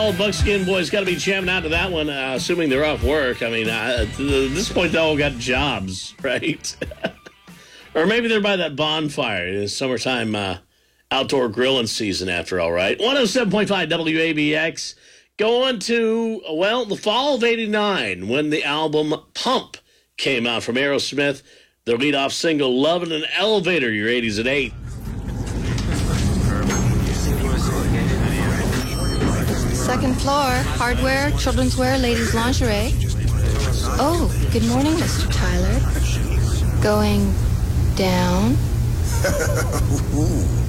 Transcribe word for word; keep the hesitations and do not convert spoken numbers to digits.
Well, Buckskin Boys got to be jamming out to that one, uh, assuming they're off work. I mean, uh, at this point, they all got jobs, right? Or maybe they're by that bonfire. It's summertime uh, outdoor grilling season, after all, right? one oh seven point five W A B X. Going to, well, the fall of eighty-nine, when the album Pump came out from Aerosmith. Their lead-off single, Love in an Elevator, your eighties at eight. Second floor, hardware, children's wear, ladies' lingerie. Oh, good morning, Mister Tyler. Going down?